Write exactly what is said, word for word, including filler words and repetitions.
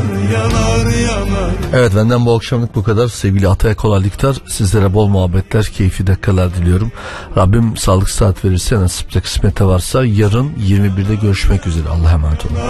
yanar yanar. Evet, benden bu akşamlık bu kadar. Sevgili Atay kolaylıklar, sizlere bol muhabbetler, keyifli dakikalar diliyorum. Rabbim sağlık saat verirse, nasipte kısmete varsa yarın yirmi birde görüşmek üzere. Allah'a emanet olun.